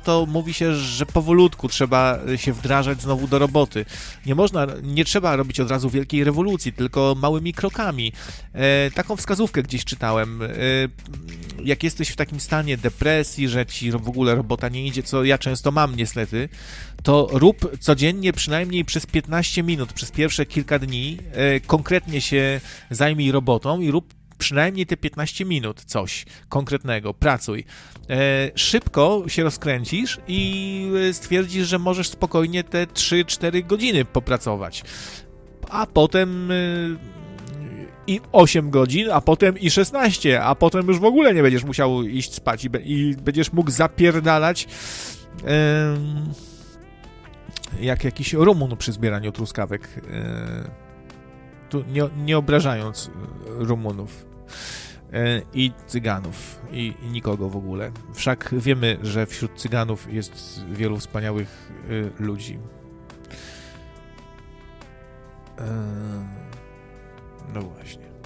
to mówi się, że powolutku trzeba się wdrażać znowu do roboty. Nie trzeba robić od razu wielkiej rewolucji, tylko małymi krokami. Taką wskazówkę gdzieś czytałem. Jak jesteś w takim stanie depresji, że ci w ogóle robota nie idzie, co ja często mam niestety, to rób codziennie przynajmniej przez 15 minut, przez pierwsze kilka dni, konkretnie się zajmij robotą i rób przynajmniej te 15 minut coś konkretnego, pracuj. Szybko się rozkręcisz i stwierdzisz, że możesz spokojnie te 3-4 godziny popracować. A potem i 8 godzin, a potem i 16, a potem już w ogóle nie będziesz musiał iść spać i będziesz mógł zapierdalać jak jakiś Rumun przy zbieraniu truskawek. Tu nie obrażając Rumunów i Cyganów i nikogo w ogóle. Wszak wiemy, że wśród Cyganów jest wielu wspaniałych ludzi. No właśnie.